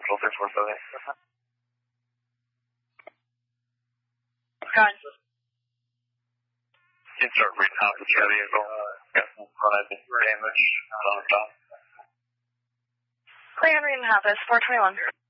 Central 647. Got it. You can start reading out the vehicle. Got some front end damage on top. Clear and reading half, 421.